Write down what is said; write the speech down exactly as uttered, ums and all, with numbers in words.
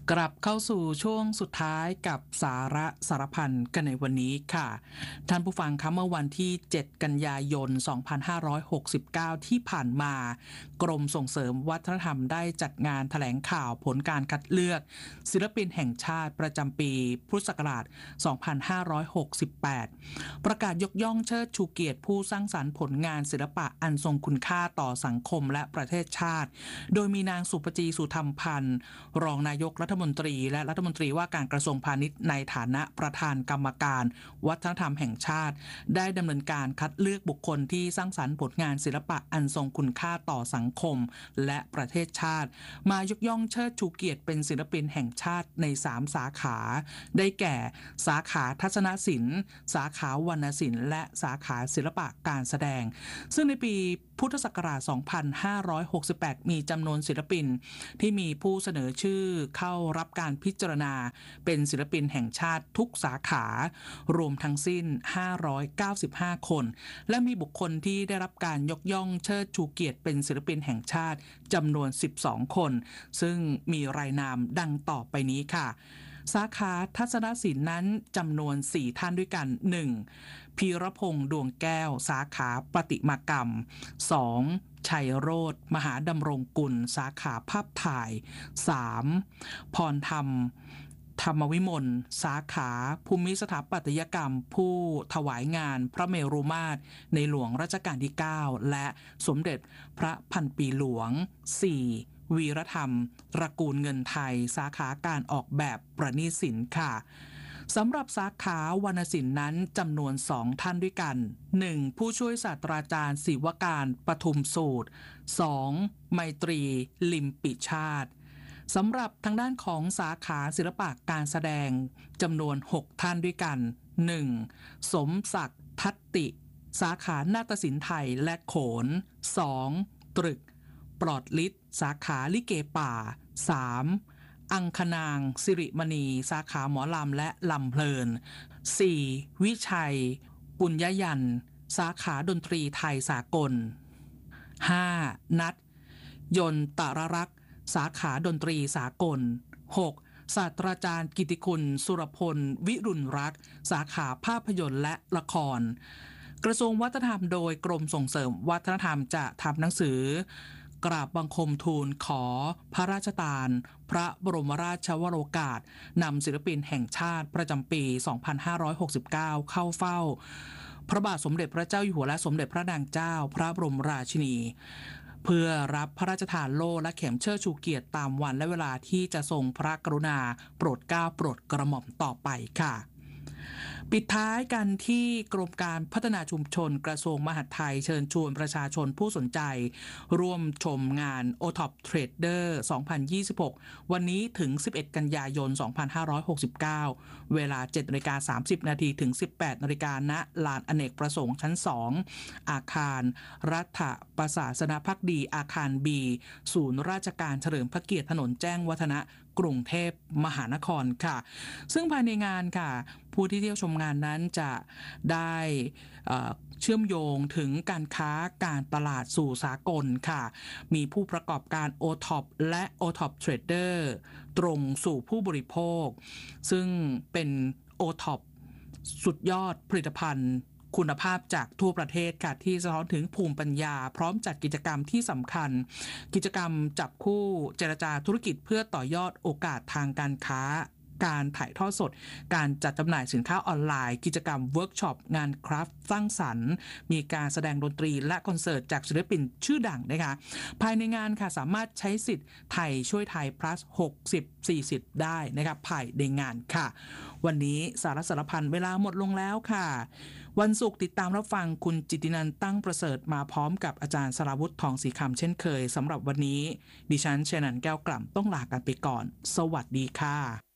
กลับเข้าสู่ช่วงสุดท้ายกับสาระสารพันกันในวันนี้ค่ะท่านผู้ฟังคะเมื่อวันที่เจ็ดกันยายนสองพันห้าร้อยหกสิบเก้าที่ผ่านมากรมส่งเสริมวัฒนธรรมได้จัดงานแถลงข่าวผลการคัดเลือกศิลปินแห่งชาติประจำปีพุทธศักราชสองพันห้าร้อยหกสิบแปดประกาศยกย่องเชิดชูเกียรติผู้สร้างสรรค์ผลงานศิลปะอันทรงคุณค่าต่อสังคมและประเทศชาติโดยมีนางสุปจีสุธรรมพันธ์รองนายกรัฐมนตรีและรัฐมนตรีว่าการกระทรวงพาณิชย์ในฐานะประธานกรรมการวัฒนธรรมแห่งชาติได้ดำเนินการคัดเลือกบุคคลที่สร้างสรรค์ผลงานศิลปะอันทรงคุณค่าต่อสังคมและประเทศชาติมายกย่องเชิดชูเกียรติเป็นศิลปินแห่งชาติในสามสาขาได้แก่สาขาทัศนศิลป์สาขาวรรณศิลป์และสาขาศิลปะการแสดงซึ่งในปีพุทธศักราชสองพันห้าร้อยหกสิบแปดมีจำนวนศิลปินที่มีผู้เสนอชื่อเข้ารับการพิจารณาเป็นศิลปินแห่งชาติทุกสาขารวมทั้งสิ้นห้าร้อยเก้าสิบห้าคนและมีบุคคลที่ได้รับการยกย่องเชิดชูเกียรติเป็นศิลปินแห่งชาติจำนวนสิบสองคนซึ่งมีรายนามดังต่อไปนี้ค่ะสาขาทัศนศิลป์นั้นจำนวนสี่ท่านด้วยกัน หนึ่ง. พีรพงษ์ดวงแก้วสาขาประติมากรรม สอง. ชัยโรจน์มหาดำรงกุลสาขาภาพถ่าย สาม. พรธรรมธรรมวิมลสาขาภูมิสถาปัตยกรรมผู้ถวายงานพระเมรุมาตรในหลวงรัชกาลที่เก้าและสมเด็จพระพันปีหลวง สี่. วีรธรรมตระกูลเงินไทยสาขาการออกแบบประณีตศิลป์ค่ะสำหรับสาขาวรรณศิลป์นั้นจำนวนสองท่านด้วยกัน หนึ่ง. ผู้ช่วยศาสตราจารย์ศิวการปทุมสูตร สอง. ไมตรีลิมปิชาติสำหรับทางด้านของสาขาศิลปะการแสดงจำนวนหกท่านด้วยกัน หนึ่ง. สมศักดิ์ทัตติสาขานาฏศิลป์ไทยและโขน สอง. ตรึกปลอดฤทธิ์สาขาลิเกป่า สาม. อังคณางสิริมณีสาขาหมอลำและลำเพลิน สี่. วิชัยปุญญยันต์สาขาดนตรีไทยสากล ห้า. นัทยนตรรักษ์สาขาดนตรีสากล หก. ศาสตราจารย์กิติคุณสุรพลวิรุณรักษ์สาขาภาพยนตร์และละครกระทรวงวัฒนธรรมโดยกรมส่งเสริมวัฒนธรรมจะทำหนังสือกราบบังคมทูลขอพระราชทานพระบรมราชวโรกาสนำศิลปินแห่งชาติประจำปีสองพันห้าร้อยหกสิบเก้าเข้าเฝ้าพระบาทสมเด็จพระเจ้าอยู่หัวและสมเด็จพระนางเจ้าพระบรมราชินีเพื่อรับพระราชทานโล่และเข็มเชิดชูเกียรติตามวันและเวลาที่จะทรงพระกรุณาโปรดเกล้าโปรดกระหม่อมต่อไปค่ะปิดท้ายกันที่กรมการพัฒนาชุมชนกระทรวงมหาดไทยเชิญชวนประชาชนผู้สนใจร่วมชมงาน โอ ท็อป Trader สองพันยี่สิบหกวันนี้ถึงสิบเอ็ดกันยายนสองพันห้าร้อยหกสิบเก้าเวลา เจ็ดนาฬิกาสามสิบนาทีถึง สิบแปดนาฬิกาณลานอเนกประสงค์ชั้นสองอาคารรัฐประศาสนภักดีอาคาร B ศูนย์ราชการเฉลิมพระเกียรติถนนแจ้งวัฒนะกรุงเทพมหานครค่ะซึ่งภายในงานค่ะผู้ที่เที่ยวชมงานนั้นจะได้เชื่อมโยงถึงการค้าการตลาดสู่สากลค่ะมีผู้ประกอบการ โอ ท็อป และ โอ ท็อป Trader ตรงสู่ผู้บริโภคซึ่งเป็น โอ ท็อป สุดยอดผลิตภัณฑ์คุณภาพจากทั่วประเทศค่ะที่สะท้อนถึงภูมิปัญญาพร้อมจัดกิจกรรมที่สำคัญกิจกรรมจับคู่เจรจาธุรกิจเพื่อต่อยอดโอกาสทางการค้าการถ่ายทอดสดการจัดจำหน่ายสินค้าออนไลน์กิจกรรมเวิร์กช็อปงานคราฟต์สร้างสรรค์มีการแสดงดนตรีและคอนเสิร์ตจากศิลปินชื่อดังนะคะภายในงานค่ะสามารถใช้สิทธิ์ไทยช่วยไทย plus หกสิบ สี่สิบได้นะคะภายในงานค่ะวันนี้สารสารพันเวลาหมดลงแล้วค่ะวันศุกร์ติดตามรับฟังคุณจิตตินันท์ตั้งประเสริฐมาพร้อมกับอาจารย์สราวุธทองศรีคำเช่นเคยสำหรับวันนี้ดิฉันเชนันท์แก้วกล่ำต้องลากันไปก่อนสวัสดีค่ะ